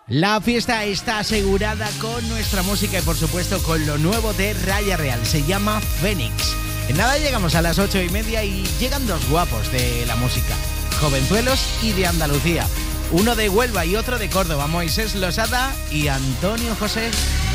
La fiesta está asegurada con nuestra música y por supuesto con lo nuevo de Raya Real. Se llama Fénix. En nada llegamos a las 8:30 y llegan dos guapos de la música, jovenzuelos y de Andalucía. Uno de Huelva y otro de Córdoba, Moisés Losada y Antonio José.